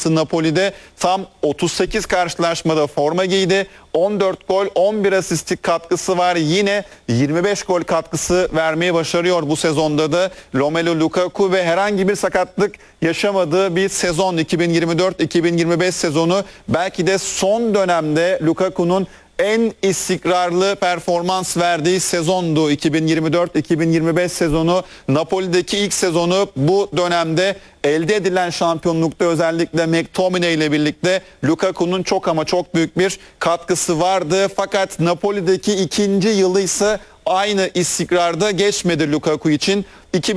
performansı Napoli'de. Tam 38 karşılaşmada forma giydi. 14 gol, 11 asistlik katkısı var. Yine 25 gol katkısı vermeyi başarıyor bu sezonda da Romelu Lukaku ve herhangi bir sakatlık yaşamadığı bir sezon 2024-2025 sezonu. Belki de son dönemde Lukaku'nun en istikrarlı performans verdiği sezondu 2024-2025 sezonu. Napoli'deki ilk sezonu bu dönemde elde edilen şampiyonlukta özellikle McTominay ile birlikte Lukaku'nun çok ama çok büyük bir katkısı vardı. Fakat Napoli'deki ikinci yılı ise aynı istikrarda geçmedi Lukaku için.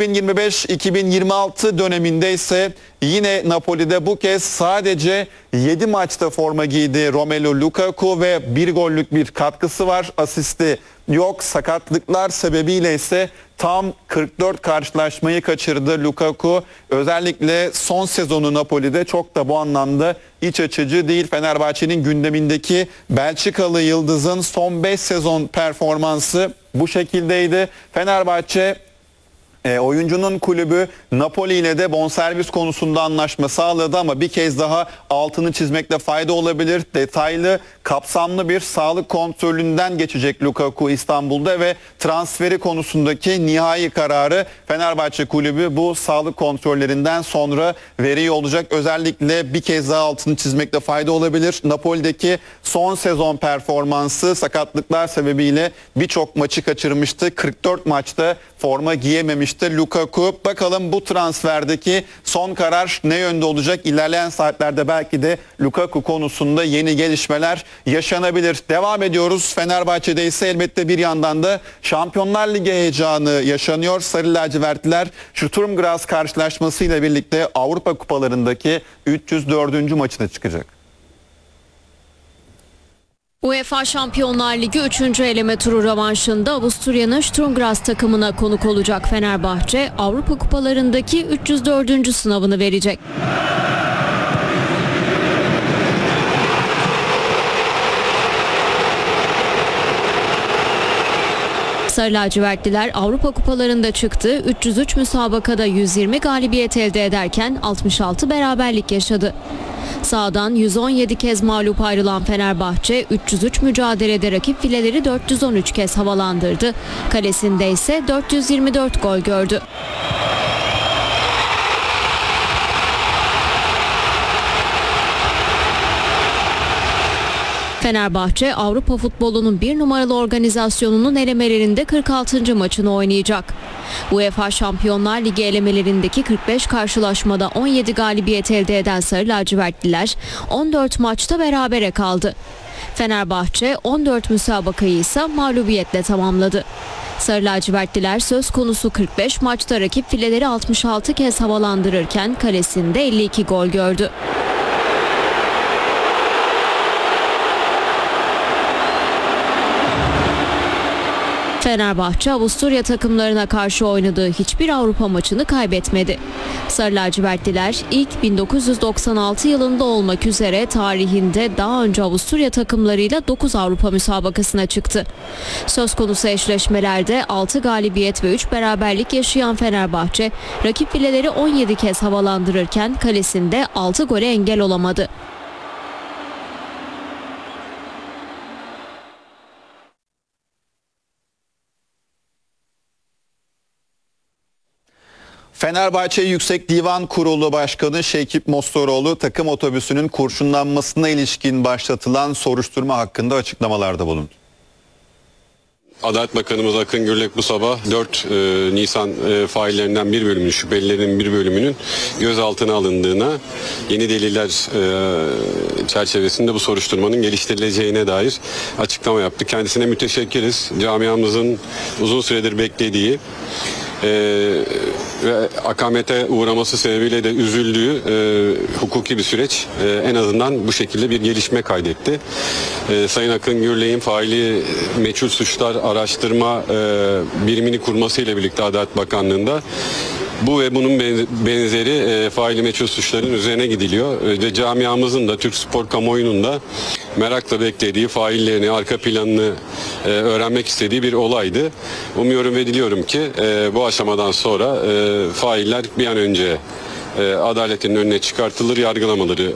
2025-2026 döneminde ise yine Napoli'de bu kez sadece 7 maçta forma giydi Romelu Lukaku ve 1 gollük bir katkısı var. Asisti yok. Sakatlıklar sebebiyle ise tam 44 karşılaşmayı kaçırdı Lukaku. Özellikle son sezonu Napoli'de çok da bu anlamda iç açıcı değil. Fenerbahçe'nin gündemindeki Belçikalı yıldızın son 5 sezon performansı bu şekildeydi. Fenerbahçe oyuncunun kulübü Napoli ile de bonservis konusunda anlaşma sağladı ama bir kez daha altını çizmekte fayda olabilir. Detaylı, kapsamlı bir sağlık kontrolünden geçecek Lukaku İstanbul'da ve transferi konusundaki nihai kararı Fenerbahçe kulübü bu sağlık kontrollerinden sonra veriyor olacak. Özellikle bir kez daha altını çizmekte fayda olabilir. Napoli'deki son sezon performansı sakatlıklar sebebiyle birçok maçı kaçırmıştı. 44 maçta forma giyememişti Lukaku. Bakalım bu transferdeki son karar ne yönde olacak? İlerleyen saatlerde belki de Lukaku konusunda yeni gelişmeler yaşanabilir. Devam ediyoruz. Fenerbahçe'de ise elbette bir yandan da Şampiyonlar Ligi heyecanı yaşanıyor. Sarı lacivertliler Sturm Graz karşılaşmasıyla birlikte Avrupa kupalarındaki 304. maçına çıkacak. UEFA Şampiyonlar Ligi 3. eleme turu rövanşında Avusturya'nın Sturm Graz takımına konuk olacak Fenerbahçe, Avrupa kupalarındaki 304. sınavını verecek. Sarı lacivertliler Avrupa kupalarında çıktı, 303 müsabakada 120 galibiyet elde ederken 66 beraberlik yaşadı. Sahadan 117 kez mağlup ayrılan Fenerbahçe 303 mücadelede rakip fileleri 413 kez havalandırdı. Kalesinde ise 424 gol gördü. Fenerbahçe Avrupa futbolunun bir numaralı organizasyonunun elemelerinde 46. maçını oynayacak. UEFA Şampiyonlar Ligi elemelerindeki 45 karşılaşmada 17 galibiyet elde eden Sarı lacivertliler 14 maçta berabere kaldı. Fenerbahçe 14 müsabakayı ise mağlubiyetle tamamladı. Sarı lacivertliler söz konusu 45 maçta rakip fileleri 66 kez havalandırırken kalesinde 52 gol gördü. Fenerbahçe Avusturya takımlarına karşı oynadığı hiçbir Avrupa maçını kaybetmedi. Sarı lacivertliler ilk 1996 yılında olmak üzere tarihinde daha önce Avusturya takımlarıyla 9 Avrupa müsabakasına çıktı. Söz konusu eşleşmelerde 6 galibiyet ve 3 beraberlik yaşayan Fenerbahçe, rakip fileleri 17 kez havalandırırken kalesinde 6 gole engel olamadı. Fenerbahçe Yüksek Divan Kurulu Başkanı Şekip Mostoroğlu takım otobüsünün kurşunlanmasına ilişkin başlatılan soruşturma hakkında açıklamalarda bulundu. Adalet Bakanımız Akın Gürlek bu sabah 4 Nisan faillerinden bir bölümünün, şüphelilerin bir bölümünün gözaltına alındığına, yeni deliller çerçevesinde bu soruşturmanın geliştirileceğine dair açıklama yaptı. Kendisine müteşekkiriz. Camiamızın uzun süredir beklediği ve akamete uğraması sebebiyle de üzüldüğü hukuki bir süreç en azından bu şekilde bir gelişme kaydetti. Sayın Akın Gürlek'in faili meçhul suçlar araştırma birimini kurmasıyla birlikte Adalet Bakanlığı'nda bu ve bunun benzeri faili meçhul suçların üzerine gidiliyor ve camiamızın da Türk spor kamuoyunun da merakla beklediği, faillerini, arka planını öğrenmek istediği bir olaydı. Umuyorum ve diliyorum ki bu aşamadan sonra failler bir an önce adaletin önüne çıkartılır, yargılamaları